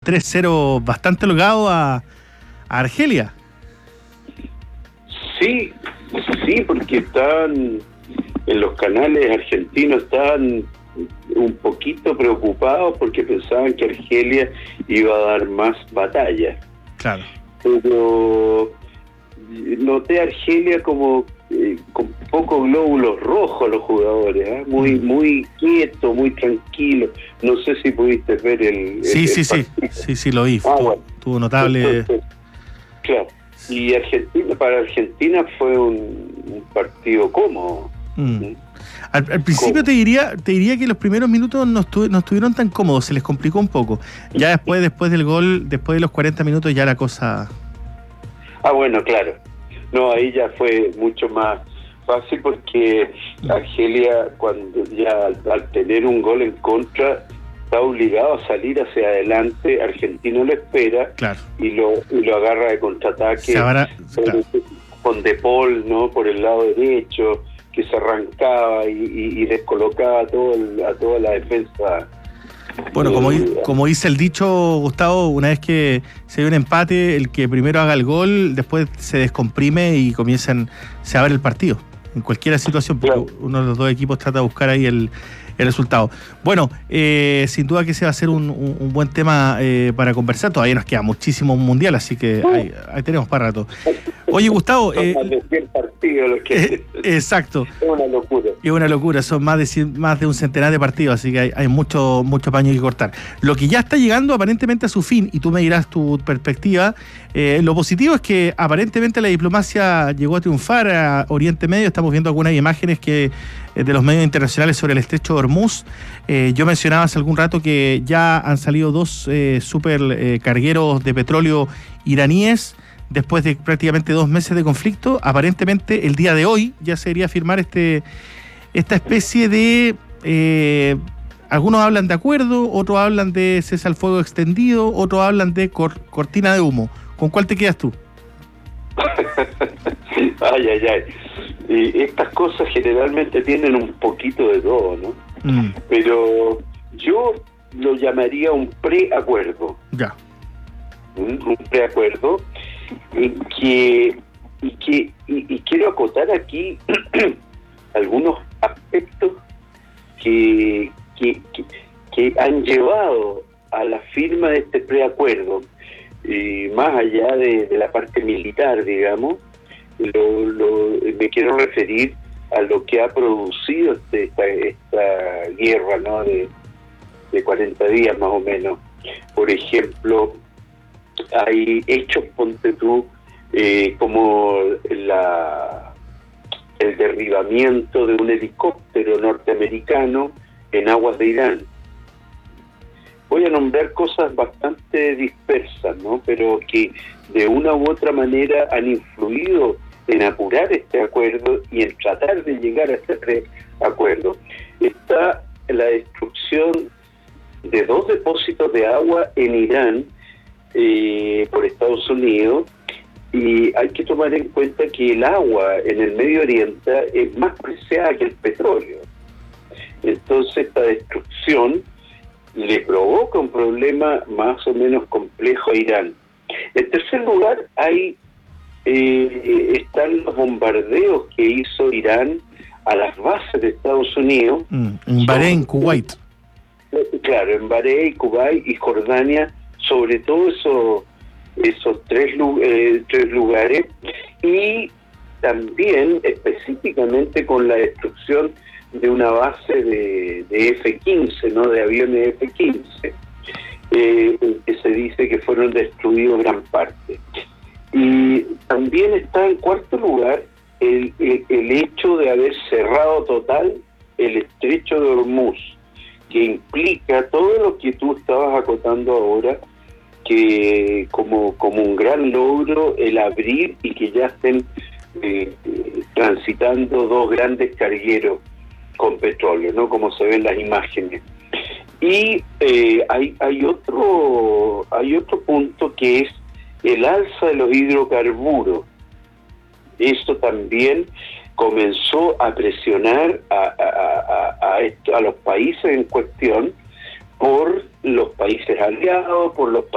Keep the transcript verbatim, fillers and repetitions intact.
tres cero bastante holgado a, a Argelia. Sí, sí, porque están en los canales argentinos, estaban un poquito preocupados porque pensaban que Argelia iba a dar más batalla. Claro. Pero noté a Argelia como eh, con pocos glóbulos rojos los jugadores, ¿eh? muy Mm. muy quieto, muy tranquilo. No sé si pudiste ver el, Sí, el, sí, el sí, partido. sí, sí, lo vi. Ah, Tuvo, bueno. tuvo notable. Entonces, claro. Y Argentina, para Argentina fue un, un partido cómodo. Mm. ¿Sí? Al, al principio ¿Cómo? te diría, te diría que los primeros minutos no, estu- no estuvieron tan cómodos, se les complicó un poco. Ya después, después del gol, después de los cuarenta minutos, ya la cosa. Ah, bueno, claro. No, ahí ya fue mucho más fácil porque Argelia, cuando ya al, al tener un gol en contra, está obligado a salir hacia adelante. Argentino lo espera, Claro. y lo y lo agarra de contraataque. Se habrá- con, claro. con De Paul, ¿no? Por el lado derecho, que se arrancaba y, y, y descolocaba a, todo el, a toda la defensa. Bueno, como, Eh, di- como dice el dicho, Gustavo, una vez que se ve un empate, el que primero haga el gol, después se descomprime y comienzan, se abre el partido. En cualquier situación, porque Claro. uno de los dos equipos trata de buscar ahí el, el resultado. Bueno, eh, sin duda que ese va a ser un, un, un buen tema eh, para conversar. Todavía nos queda muchísimo mundial, así que ahí, ahí tenemos para rato. Oye, Gustavo. Son Eh, más de cien partidos los que... eh, exacto. Es una locura. Es una locura, son más de cien- más de un centenar de partidos, así que hay, hay mucho, mucho paño que cortar. Lo que ya está llegando aparentemente a su fin, y tú me dirás tu perspectiva, eh, lo positivo es que aparentemente la diplomacia llegó a triunfar a Oriente Medio. Estamos viendo algunas imágenes que eh, de los medios internacionales sobre el estrecho de Hormuz. Eh, yo mencionaba hace algún rato que ya han salido dos eh, super eh, cargueros de petróleo iraníes. Después de prácticamente dos meses de conflicto, aparentemente el día de hoy ya se debería firmar este, esta especie de... Eh, algunos hablan de acuerdo, otros hablan de cese al fuego extendido, otros hablan de cor- cortina de humo. ¿Con cuál te quedas tú? Ay, ay, ay. Y estas cosas generalmente tienen un poquito de todo, ¿no? Mm, Pero yo lo llamaría un preacuerdo. ya. Un, un preacuerdo y que, y, que y, y quiero acotar aquí algunos aspectos que, que, que, que han llevado a la firma de este preacuerdo, y más allá de, de la parte militar, digamos. Lo, lo, me quiero referir a lo que ha producido este, esta, esta guerra, ¿no? de, de cuarenta días más o menos. Por ejemplo, hay hechos, ponte tú, eh, como la, el derribamiento de un helicóptero norteamericano en aguas de Irán. Voy a nombrar cosas bastante dispersas, ¿no? Pero que de una u otra manera han influido en apurar este acuerdo y en tratar de llegar a este acuerdo. Está la destrucción de dos depósitos de agua en Irán eh, por Estados Unidos, y hay que tomar en cuenta que el agua en el Medio Oriente es más preciada que el petróleo. Entonces esta destrucción le provoca un problema más o menos complejo a Irán. En tercer lugar, hay eh, están los bombardeos que hizo Irán a las bases de Estados Unidos. Mm, en Bahrein, Kuwait. Claro, en Bahrein, Kuwait y Jordania, sobre todo esos, esos tres, eh, tres lugares, y también específicamente con la destrucción de una base de, de F quince, ¿no? De aviones F quince, eh, que se dice que fueron destruidos gran parte. Y también está en cuarto lugar el, el, el hecho de haber cerrado total el estrecho de Hormuz, que implica todo lo que tú estabas acotando ahora, que como, como un gran logro el abrir y que ya estén eh, transitando dos grandes cargueros con petróleo, ¿no? Como se ven las imágenes. Y eh, hay hay otro hay otro punto que es el alza de los hidrocarburos. Esto también comenzó a presionar a, a, a, a, esto, a los países en cuestión, por los países aliados, por los